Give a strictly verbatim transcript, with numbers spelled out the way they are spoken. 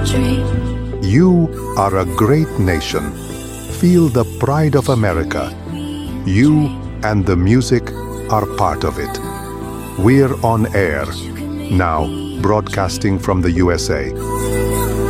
You are a great nation. Feel the pride of America. You and the music are part of it. We're on air, now broadcasting from the U S A.